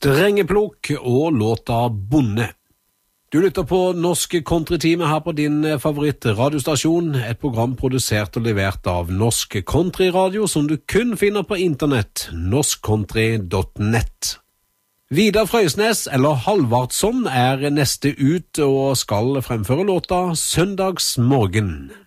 Strengeplukk og låta Bonde. Du lytter på Norsk Countrytime her på din favorittradiostasjon, et program produsert og levert av Norsk Countryradio som du kun finner på internett, norskcountry.net. Vidar Frøysnes, eller Halvardsson, er neste ut og skal fremføre låta Søndagsmorgen.